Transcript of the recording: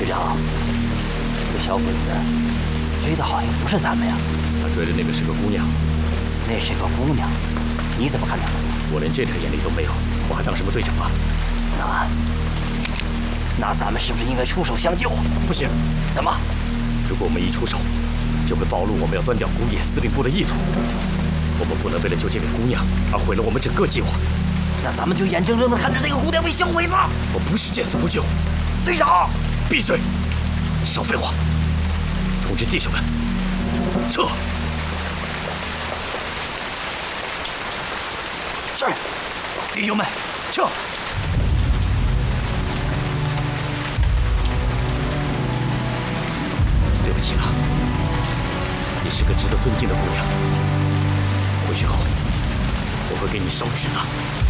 队长，这小鬼子追的好像不是咱们呀。 他追的那个是个姑娘。 那是个姑娘，你怎么看的？ 我连这点眼力都没有，我还当什么队长啊？ 那咱们是不是应该出手相救？ 不行。 怎么？ 如果我们一出手，就会暴露我们要端掉工业司令部的意图。我们不能为了救这位姑娘而毁了我们整个计划。 那咱们就眼睁睁地看着这个姑娘被小鬼子…… 我不是见死不救。 队长， 闭嘴！少废话！通知弟兄们，撤！ 是，弟兄们，撤！ 对不起了，你是个值得尊敬的姑娘。回去后，我会给你烧纸的。